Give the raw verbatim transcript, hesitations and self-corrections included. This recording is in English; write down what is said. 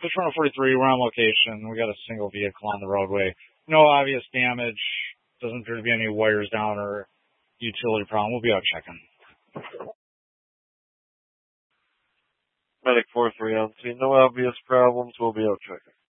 Fish Runner forty-three, we're on location. We got a single vehicle on the roadway. No obvious damage. Doesn't appear to be any wires down or utility problem. We'll be out checking. Medic four three on scene. No obvious problems. We'll be out checking.